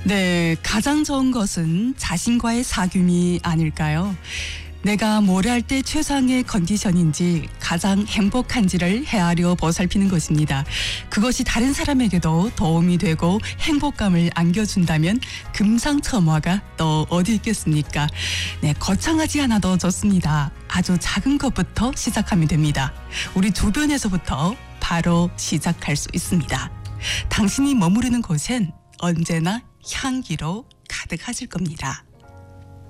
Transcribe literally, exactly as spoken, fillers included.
네, 가장 좋은 것은 자신과의 사귐이 아닐까요? 내가 뭘 할 때 최상의 컨디션인지 가장 행복한지를 헤아려 보살피는 것입니다. 그것이 다른 사람에게도 도움이 되고 행복감을 안겨준다면 금상첨화가 또 어디 있겠습니까? 네, 거창하지 않아도 좋습니다. 아주 작은 것부터 시작하면 됩니다. 우리 주변에서부터 바로 시작할 수 있습니다. 당신이 머무르는 곳엔 언제나 향기로 가득하실 겁니다.